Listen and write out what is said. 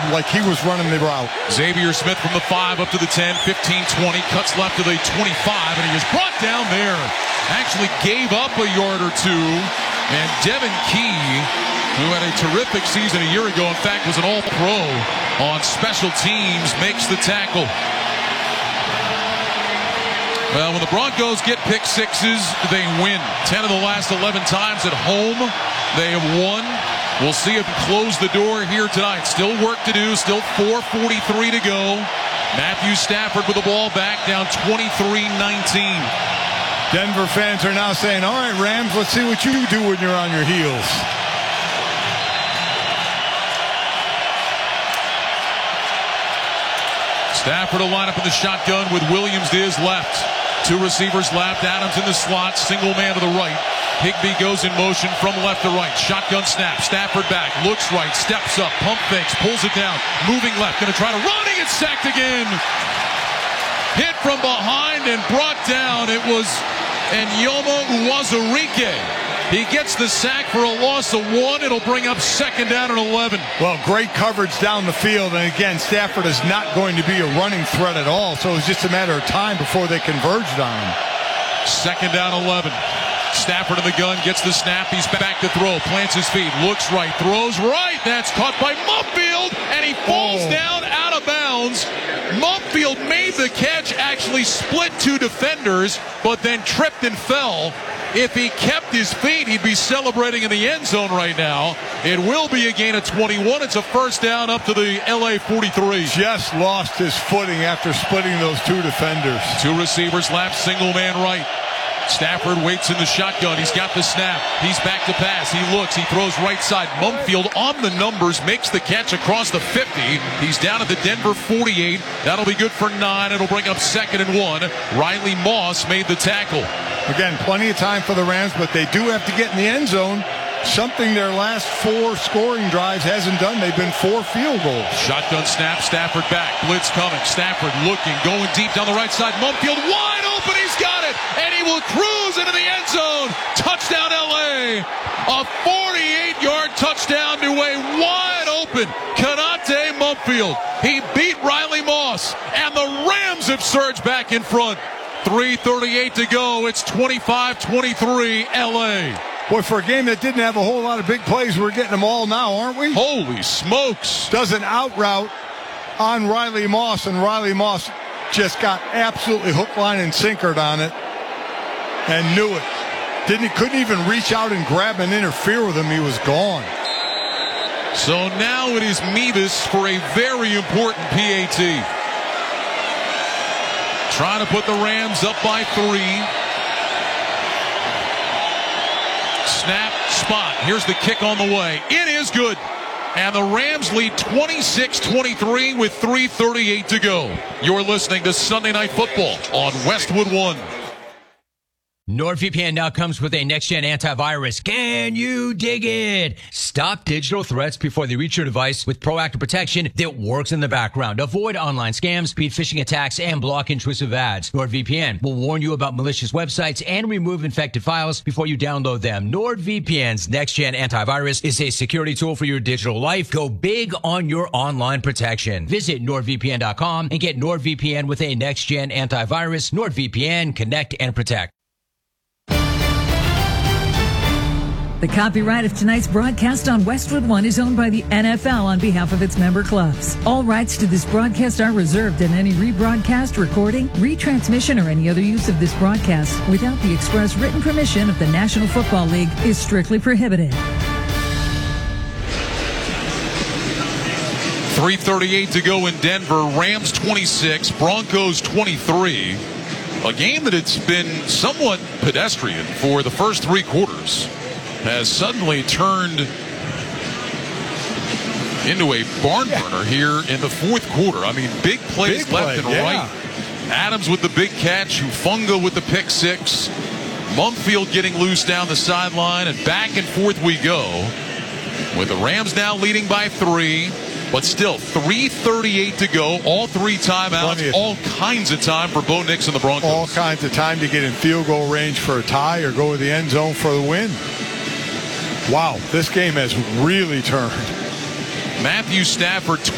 like he was running the route. Xavier Smith from the 5 up to the 10, 15, 20, cuts left to the 25, and he is brought down there. Actually gave up a yard or two, and Devin Key, who had a terrific season a year ago, in fact was an all-pro on special teams, makes the tackle. Well, when the Broncos get pick sixes, they win. 10 of the last 11 times at home, they have won. We'll see if they close the door here tonight. Still work to do, still 4:43 to go. Matthew Stafford with the ball back, down 23-19. Denver fans are now saying, all right, Rams, let's see what you do when you're on your heels. Stafford will line up in the shotgun with Williams to his left. 2 receivers left, Adams in the slot, single man to the right. Higbee goes in motion from left to right. Shotgun snap, Stafford back, looks right, steps up, pump fakes, pulls it down, moving left, going to try to run, he gets sacked again. Hit from behind and brought down. It was Enyoma Uwazurike. He gets the sack for a loss of 1. It'll bring up 2nd down and 11. Well, great coverage down the field. And again, Stafford is not going to be a running threat at all. So it's just a matter of time before they converged on him. 2nd down, 11. Stafford in the gun, gets the snap. He's back to throw. Plants his feet. Looks right. Throws right. That's caught by Mumfield. And he falls down out of bounds. Mumfield made the catch. Actually split 2 defenders, but then tripped and fell. If he kept his feet, he'd be celebrating in the end zone right now. It will be a gain of 21. It's a 1st down up to the LA 43. Just lost his footing after splitting those 2 defenders. 2 receivers left, single man right. Stafford waits in the shotgun. He's got the snap. He's back to pass. He looks. He throws right side. Mumfield on the numbers. Makes the catch across the 50. He's down at the Denver 48. That'll be good for 9. It'll bring up 2nd and 1. Riley Moss made the tackle. Again, plenty of time for the Rams, but they do have to get in the end zone. Something their last 4 scoring drives hasn't done. They've been 4 field goals. Shotgun snap. Stafford back. Blitz coming. Stafford looking. Going deep down the right side. Mumfield wide open. He's got it. And he will cruise into the end zone. Touchdown LA. A 48-yard touchdown to a wide open Konate Mumfield. He beat Riley Moss. And the Rams have surged back in front. 3:38 to go. It's 25-23 LA. Boy, for a game that didn't have a whole lot of big plays, we're getting them all now, aren't we? Holy smokes. Does an out route on Riley Moss, and Riley Moss just got absolutely hook, line, and sinkered on it and knew it. Couldn't even reach out and grab and interfere with him. He was gone. So now it is Mevis for a very important PAT. Trying to put the Rams up by 3. Snap, spot. Here's the kick on the way. It is good. And the Rams lead 26-23 with 3:38 to go. You're listening to Sunday Night Football on Westwood One. NordVPN now comes with a next-gen antivirus. Can you dig it? Stop digital threats before they reach your device with proactive protection that works in the background. Avoid online scams, beat phishing attacks, and block intrusive ads. NordVPN will warn you about malicious websites and remove infected files before you download them. NordVPN's next-gen antivirus is a security tool for your digital life. Go big on your online protection. Visit NordVPN.com and get NordVPN with a next-gen antivirus. NordVPN, connect and protect. The copyright of tonight's broadcast on Westwood One is owned by the NFL on behalf of its member clubs. All rights to this broadcast are reserved, and any rebroadcast, recording, retransmission, or any other use of this broadcast without the express written permission of the National Football League is strictly prohibited. 3:38 to go in Denver. Rams 26, Broncos 23. A game that it's been somewhat pedestrian for the first 3 quarters. Has suddenly turned into a barn burner here in the 4th quarter. I mean, big plays left and right. Adams with the big catch, Hufanga with the pick 6, Mumfield getting loose down the sideline, and back and forth we go. With the Rams now leading by 3, but still 3:38 to go. All 3 timeouts, all kinds of time for Bo Nix and the Broncos. All kinds of time to get in field goal range for a tie or go to the end zone for the win. Wow, this game has really turned. Matthew Stafford